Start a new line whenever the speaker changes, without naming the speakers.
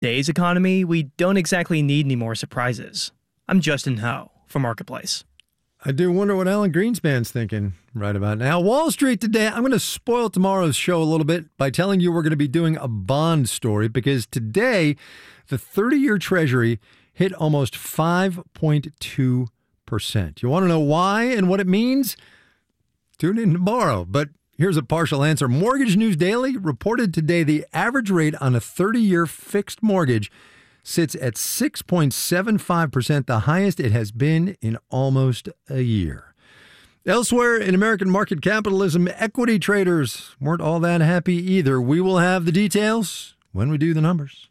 today's economy, we don't exactly need any more surprises. I'm Justin Ho for Marketplace.
I do wonder what Alan Greenspan's thinking right about now. Wall Street today, I'm going to spoil tomorrow's show a little bit by telling you we're going to be doing a bond story because today the 30-year Treasury hit almost 5.2%. You want to know why and what it means? Tune in tomorrow. But here's a partial answer. Mortgage News Daily reported today the average rate on a 30-year fixed mortgage sits at 6.75%, the highest it has been in almost a year. Elsewhere in American market capitalism, equity traders weren't all that happy either. We will have the details when we do the numbers.